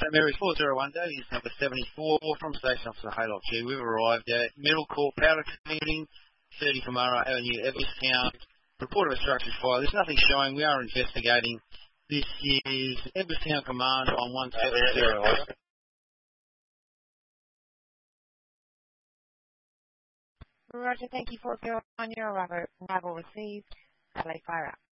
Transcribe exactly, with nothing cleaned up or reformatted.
Saint Mary's four zero one Day is number seventy-four from Station Officer Haylock G. We've arrived at Middle Court Powder Commuting, thirty Kamara Avenue, Edwardstown. Report of a structured fire. There's nothing showing. We are investigating. This is Edwardstown Command on one seven zero. Roger, thank you for your on your arrival received. L A Fire Out.